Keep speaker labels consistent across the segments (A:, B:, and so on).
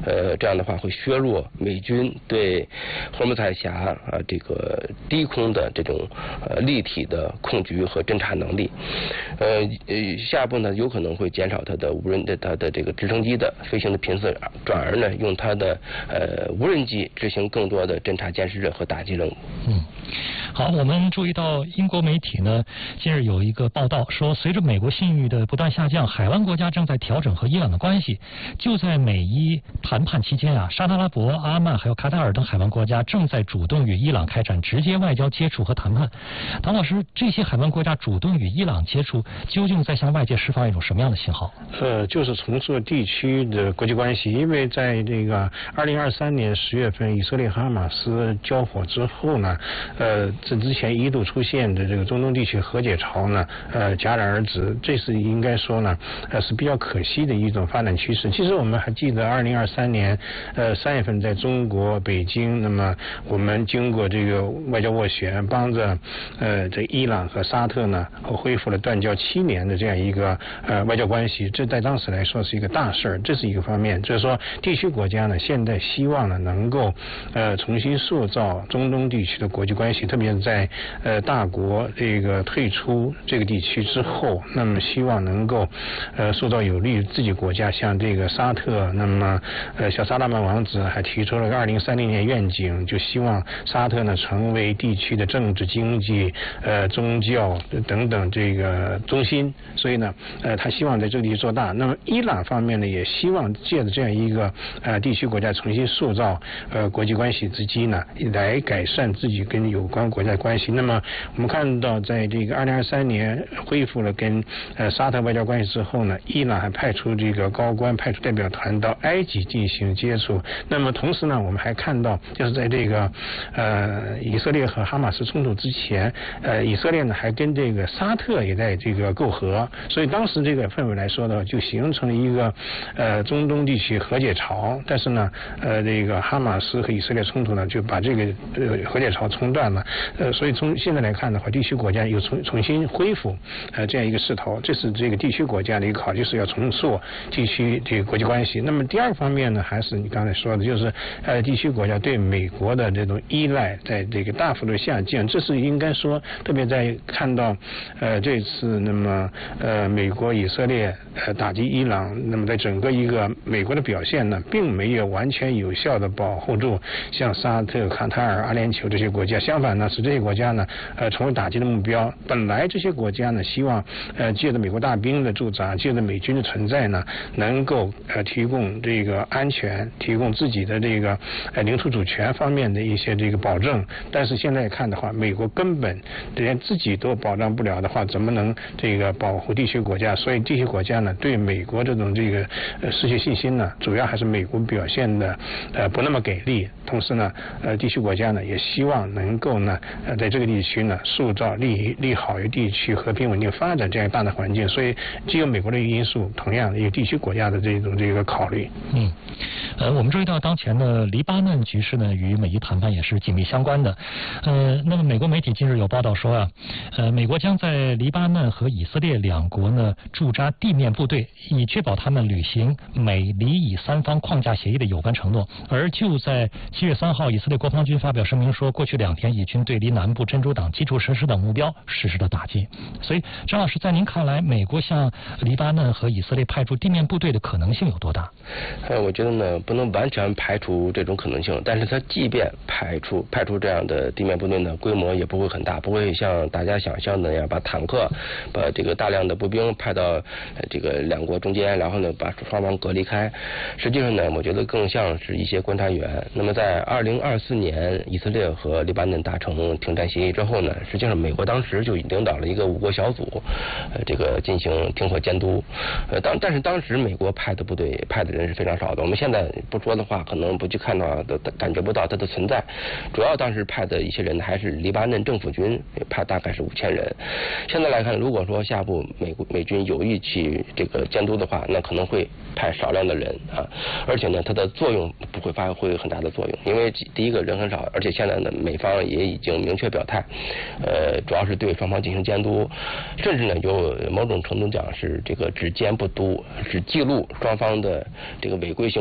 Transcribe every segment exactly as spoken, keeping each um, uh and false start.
A: 呃，这样的话会削弱美军对霍尔木兹海峡啊这个低空的这种呃立体的控局和侦察能力。呃呃，下一步呢有可能会减少它的无人的它的这个直升机的飞行的频次，转而呢用它的呃无人机执行更多的侦察监视和打击任务。
B: 嗯，好，我们注意到英国媒体呢近日有一个报道说，随着美国信誉的不断下降，海湾国家正在调整和伊朗的关系。就在美伊谈判期间啊，沙特阿拉伯、阿曼还有卡塔尔等海湾国家正在主动与伊朗开展直接外交接触和谈判。唐老师，这些海湾国家主动与伊朗接触，究竟在向外界释放一种什么样的信号？
C: 呃，就是重塑地区的国际关系。因为在这个二零二三年十月份以色列和哈马斯交火之后呢，呃，这之前一度出现的这个中东地区和解潮呢，呃，戛然而止。这是应该说呢，呃，是比较可惜的一种发展趋势。其实我们还记得二零二三年，呃，三月份在中国北京，那么我们经过这个外交斡旋，帮着呃这伊朗和沙特呢恢复了断交七年的这样一个呃外交关系，这在当时来说是一个大事儿，这是一个方面。就是说，地区国家呢现在希望呢能够呃重新塑造中东地区的国际关系，特别是在呃大国这个退出这个地区之后，那么希望能够呃塑造有利于自己国家，像这个沙特，那么呃小萨勒曼王子还提出了个二零三零年愿景，就希望沙特呢成为地区的政治、经济、呃宗教等等这个中心，所以呢呃他希望在这个地区做大。那么伊朗方面呢也希望借着这样一个呃地区国家重新塑造呃国际关系之机呢，来改善自己跟有关国家的关系。那么我们看到在这个二零二三年恢复了跟呃沙特外交关系之后呢，伊朗还派出这个高官派出代表团到埃及进行接触。那么同时呢我们还看到就是在这个呃以色列和哈马斯冲突之前，呃以色列呢还跟这个沙特也在这个媾和，所以当时这个氛围来说呢就形成了一个呃中东地区和解潮。但是呢呃这个哈马斯和以色列冲突呢就把这个呃和解潮中断了。呃所以从现在来看的话，地区国家又重重新恢复呃这样一个势头，这是这个地区国家的一个考虑，是要重塑地区这个国际关系。那么第二个方面呢，还是你刚才说的，就是呃地区国家对美国的这种依赖在这个大幅度下降，这是应该说，特别在看到呃这次那么呃美国以色列呃打击伊朗，那么在整个一个美国的表现呢，并没有完全有效的保护住像沙特、卡塔尔、阿联酋这些国家，相反呢，使这些国家呢呃成为打击的目标。本来这些国家呢希望呃借着美国大兵的驻扎，借着美军的存在呢，能够呃提供这个安全，提供自己的这个呃领土主权方面的一些这个保证。但是现在看的话，美国根本连自己都保障不了的话，怎么能这个保护地区国家？所以地区国家呢对美国这种这个呃失去信心呢，主要还是美国表现的呃不那么给力。同时呢呃地区国家呢也希望能够呢呃在这个地区呢塑造利利好于地区和平稳定发展这样大的环境。所以既有美国的因素，同样也有地区国家的这种这个考虑。
B: 嗯，呃，我们注意到当前的黎巴嫩局势呢，与美伊谈判也是紧密相关的。呃，那么美国媒体近日有报道说啊，呃，美国将在黎巴嫩和以色列两国呢驻扎地面部队，以确保他们履行美黎以三方框架协议的有关承诺。而就在七月三号，以色列国防军发表声明说，过去两天以军对黎南部真主党基础设施等目标实施了打击。所以，张老师，在您看来，美国向黎巴嫩和以色列派出地面部队的可能性有多大？
A: 呃，我觉得呢，不能完全排除这种可能性，但是它即便排除派出这样的地面部队呢，规模也不会很大，不会像大家想象的那样把坦克、把这个大量的步兵派到呃这个两国中间，然后呢把双方隔离开。实际上呢，我觉得更像是一些观察员。那么在二零二四年以色列和黎巴嫩达成停战协议之后呢，实际上美国当时就领导了一个五国小组，呃，这个进行停火监督。呃，当但是当时美国派的部队派的人是非常少的，我们现在不说的话，可能不去看到的感觉不到它的存在。主要当时派的一些人还是黎巴嫩政府军，派大概是五千人。现在来看，如果说下步美国美军有意去这个监督的话，那可能会派少量的人啊，而且呢，它的作用不会发挥很大的作用，因为第一个人很少，而且现在呢，美方也已经明确表态，呃，主要是对双方进行监督，甚至呢，有某种程度讲是这个只监不督，只记录双方的这个违规行为，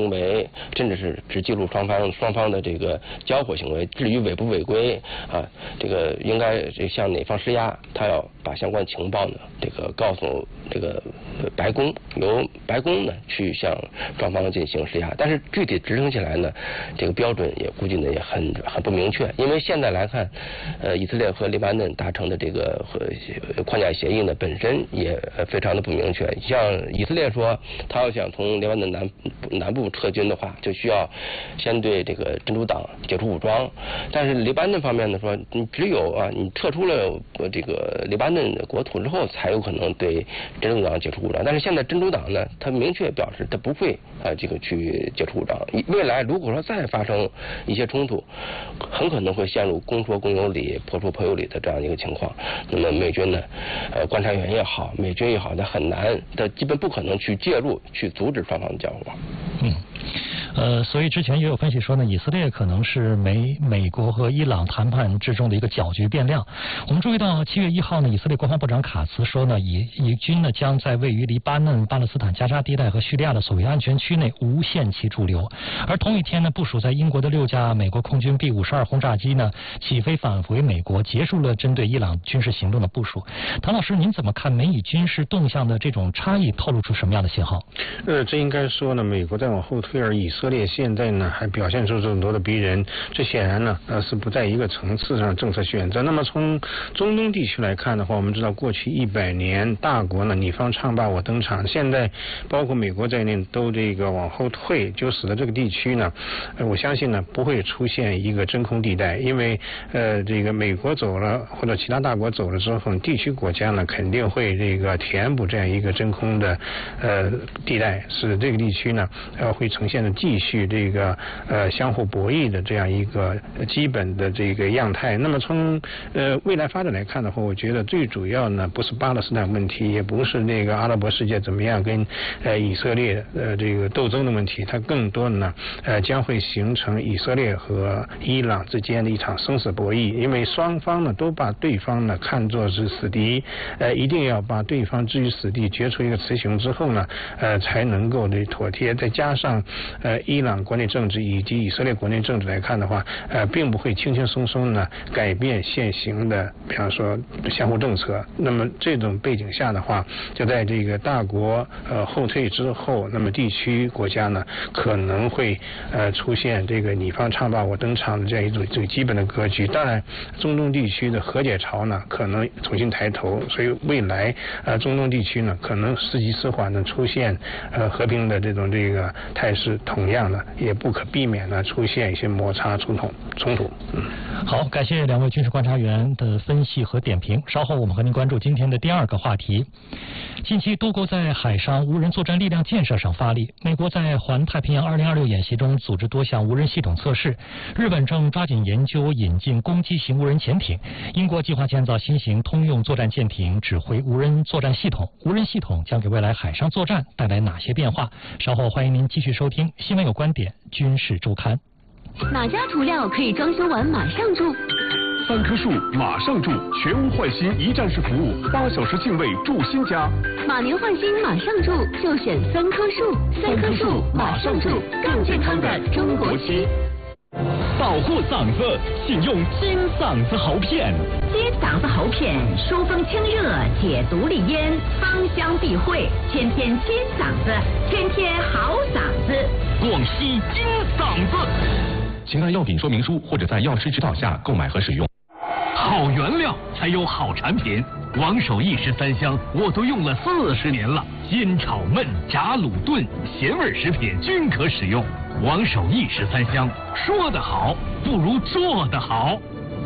A: 规，甚至是只记录双方双方的这个交火行为。至于违不违规啊，这个应该向哪方施压，他要把相关情报呢，这个告诉这个白宫，由白宫呢去向双方进行施压。但是具体执行起来呢，这个标准也估计呢也很很不明确，因为现在来看，呃，以色列和黎巴嫩达成的这个和框架协议呢本身也非常的不明确。像以色列说，他要想从黎巴嫩南南部撤军的话，就需要先对这个真主党解除武装。但是黎巴嫩方面呢说，你只有啊你撤出了这个黎巴嫩的国土之后，才有可能对真主党解除武装。但是现在真主党呢，他明确表示他不会啊这个去解除武装。未来如果说再发生一些冲突，很可能会陷入公说公有理，婆说婆有理的这样一个情况。那么美军呢，呃，观察员也好，美军也好，他很难，他基本不可能去介入，去阻止双方的交火。
B: 嗯。呃，所以之前也有分析说呢，以色列可能是美美国和伊朗谈判之中的一个搅局变量。我们注意到七月一号呢，以色列国防部长卡茨说呢，以以军呢将在位于黎巴嫩、巴勒斯坦加沙地带和叙利亚的所谓安全区内无限期驻留。而同一天呢，部署在英国的六架美国空军 B 五十二轰炸机呢起飞返回美国，结束了针对伊朗军事行动的部署。唐老师，您怎么看美以军事动向的这种差异，透露出什么样的信号？
C: 呃，这应该说呢，美国在往后退，而以色列现在呢还表现出这么多的逼人，这显然呢呃是不在一个层次上政策选择。那么从中东地区来看的话，我们知道过去一百年大国呢你方唱罢我登场，现在包括美国在内都这个往后退，就使得这个地区呢，呃、我相信呢不会出现一个真空地带，因为呃这个美国走了或者其他大国走了之后，地区国家呢肯定会这个填补这样一个真空的呃地带，使这个地区呢呃会呈现的继续这个呃相互博弈的这样一个基本的这个样态。那么从呃未来发展来看的话，我觉得最主要呢不是巴勒斯坦问题，也不是那个阿拉伯世界怎么样跟呃以色列呃这个斗争的问题，它更多的呢呃将会形成以色列和伊朗之间的一场生死博弈，因为双方呢都把对方呢看作是死敌，呃一定要把对方置于死地，决出一个雌雄之后呢呃才能够的妥帖。再加上呃伊朗国内政治以及以色列国内政治来看的话，呃并不会轻轻松松呢改变现行的比方说相互政策。那么这种背景下的话，就在这个大国呃后退之后，那么地区国家呢可能会呃出现这个你方唱罢我登场的这样一种这个基本的格局。当然中东地区的和解潮呢可能重新抬头，所以未来呃中东地区呢可能时急时缓的出现呃和平的这种这个态势，同样的也不可避免的出现一些摩擦冲突冲突。嗯，
B: 好，感谢两位军事观察员的分析和点评。稍后我们和您关注今天的第二个话题。近期多国在海上无人作战力量建设上发力，美国在环太平洋二零二六演习中组织多项无人系统测试，日本正抓紧研究引进攻击型无人潜艇，英国计划建造新型通用作战舰艇，指挥无人作战系统。无人系统将给未来海上作战带来哪些变化？稍后欢迎您继续收听《新闻有观点》军事周刊。
D: 哪家涂料可以装修完马上住？
E: 三棵树马上住，全屋换新一站式服务，八小时定位住新家。
D: 马年换新马上住，就选三棵树。三棵树马上住，更健康的中国区。
F: 保护嗓子，请用金嗓子喉片。
D: 金嗓子喉片，疏风清热，解毒利咽，芳香避秽，天天金嗓子，天天好嗓子。
F: 广西金嗓子。
E: 请看药品说明书或者在药师指导下购买和使用。
F: 好原料才有好产品，王守义十三香我都用了四十年了，煎炒焖炸卤炖咸味食品均可使用。王守义十三香，说得好不如做得好。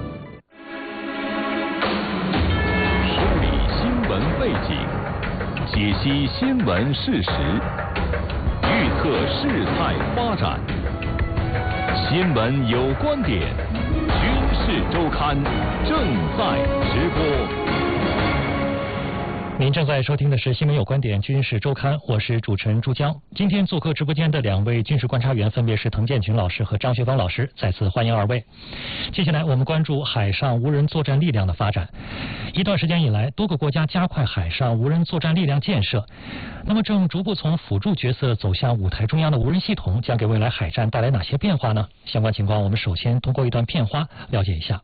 E: 梳理新闻背景，解析新闻事实，预测事态发展。新闻有观点，军事周刊正在直播。
B: 您正在收听的是《新闻有观点·军事周刊》，我是主持人朱江。今天做客直播间的两位军事观察员分别是滕建群老师和张学芳老师，再次欢迎二位。接下来我们关注海上无人作战力量的发展。一段时间以来，多个国家加快海上无人作战力量建设。那么，正逐步从辅助角色走向舞台中央的无人系统，将给未来海战带来哪些变化呢？相关情况，我们首先通过一段片花了解一下。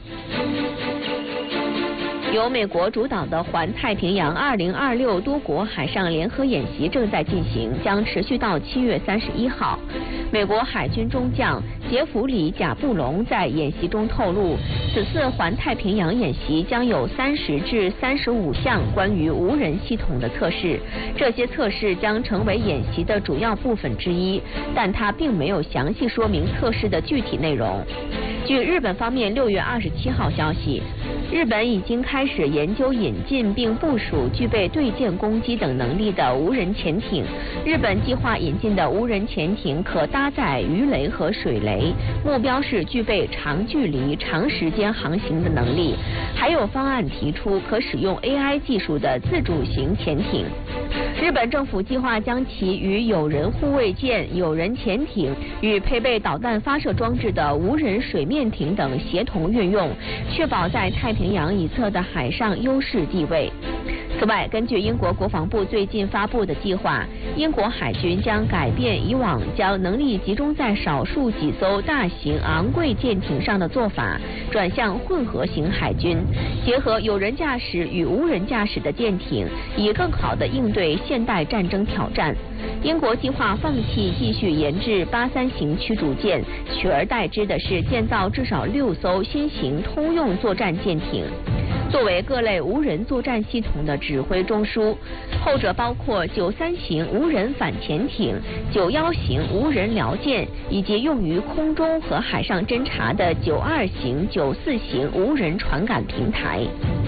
G: 由美国主导的环太平洋二零二六多国海上联合演习正在进行，将持续到七月三十一号。美国海军中将杰弗里·贾布隆在演习中透露，此次环太平洋演习将有三十至三十五项关于无人系统的测试，这些测试将成为演习的主要部分之一，但他并没有详细说明测试的具体内容。据日本方面六月二十七号消息，日本已经开始研究引进并部署具备对舰攻击等能力的无人潜艇。日本计划引进的无人潜艇可搭载鱼雷和水雷，目标是具备长距离、长时间航行的能力。还有方案提出可使用 A I 技术的自主型潜艇。日本政府计划将其与有人护卫舰、有人潜艇与配备导弹发射装置的无人水面艇等协同运用，确保在太平洋一侧的海上优势地位。此外，根据英国国防部最近发布的计划，英国海军将改变以往将能力集中在少数几艘大型昂贵舰艇上的做法，转向混合型海军，结合有人驾驶与无人驾驶的舰艇，以更好地应对现代战争挑战。英国计划放弃继续研制八三型驱逐舰，取而代之的是建造至少六艘新型通用作战舰艇，作为各类无人作战系统的指挥中枢。后者包括九三型无人反潜艇、九幺型无人僚舰，以及用于空中和海上侦察的九二型、九四型无人传感平台。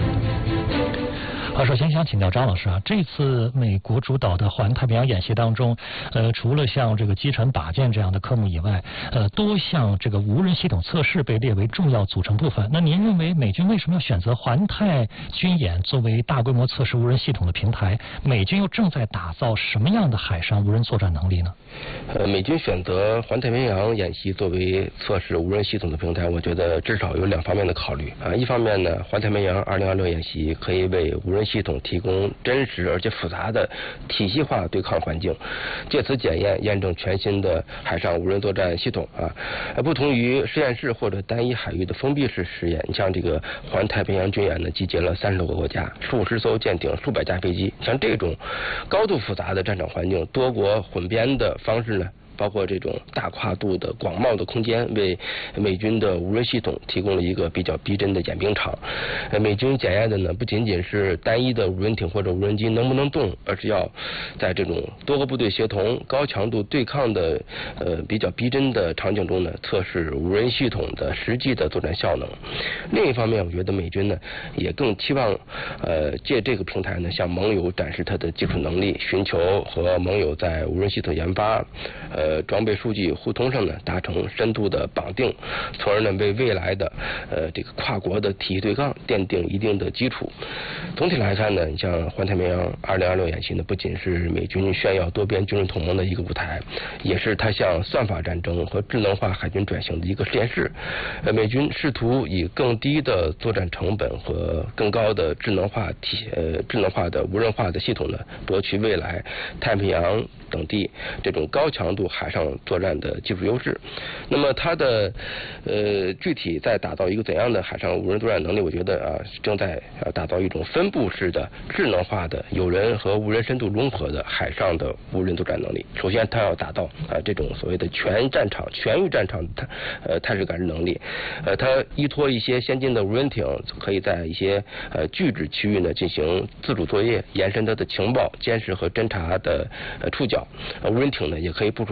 B: 好，首先想请教张老师啊，这次美国主导的环太平洋演习当中，呃，除了像这个击沉靶舰这样的科目以外，呃，多项这个无人系统测试被列为重要组成部分。那您认为美军为什么要选择环太军演作为大规模测试无人系统的平台？美军又正在打造什么样的海上无人作战能力呢？
A: 呃，美军选择环太平洋演习作为测试无人系统的平台，我觉得至少有两方面的考虑啊。一方面呢，环太平洋二零二六演习可以为无人系统提供真实而且复杂的体系化对抗环境，借此检验验证全新的海上无人作战系统啊。不同于实验室或者单一海域的封闭式实验，你像这个环太平洋军演呢，集结了三十多个国家、数十艘舰艇、数百架飞机，像这种高度复杂的战场环境，多国混编的方式呢，包括这种大跨度的广袤的空间，为美军的无人系统提供了一个比较逼真的演兵场。美军检验的呢，不仅仅是单一的无人艇或者无人机能不能动，而是要在这种多个部队协同、高强度对抗的呃比较逼真的场景中呢，测试无人系统的实际的作战效能。另一方面，我觉得美军呢也更期望呃借这个平台呢，向盟友展示它的技术能力，寻求和盟友在无人系统研发、呃。呃，装备数据互通上呢，达成深度的绑定，从而呢为未来的呃这个跨国的体系对抗奠定一定的基础。总体来看呢，你像环太平洋二零二六演习呢，不仅是美军炫耀多边军事同盟的一个舞台，也是它向算法战争和智能化海军转型的一个实验室。呃，美军试图以更低的作战成本和更高的智能化体呃智能化的无人化的系统呢，夺取未来太平洋等地这种高强度海上作战的技术优势。那么它的呃具体在打造一个怎样的海上无人作战能力，我觉得啊正在啊打造一种分布式的智能化的有人和无人深度融合的海上的无人作战能力。首先它要达到啊这种所谓的全战场全域战场的呃态势感知能力。呃它依托一些先进的无人艇，可以在一些呃拒止区域呢进行自主作业，延伸它的情报监视和侦察的呃触角。呃无人艇呢也可以部署在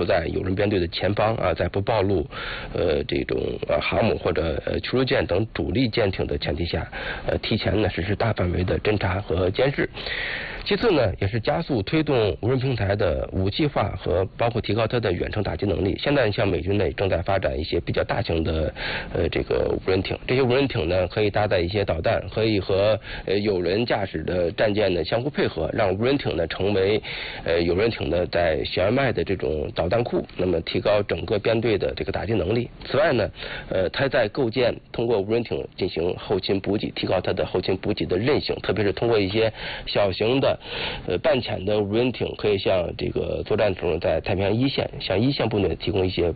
A: 在友人编队的前方啊，在不暴露呃这种呃航母或者呃驱逐舰等主力舰艇的前提下，呃提前呢实施大范围的侦察和监视。其次呢，也是加速推动无人平台的武器化和包括提高它的远程打击能力。现在像美军呢正在发展一些比较大型的呃这个无人艇，这些无人艇呢可以搭载一些导弹，可以和呃有人驾驶的战舰呢相互配合，让无人艇呢成为呃有人艇的在舷外的这种导弹库，那么提高整个编队的这个打击能力。此外呢，呃它在构建通过无人艇进行后勤补给，提高它的后勤补给的韧性，特别是通过一些小型的呃半潜的无人艇，可以向这个作战中在太平洋一线向一线部队提供一些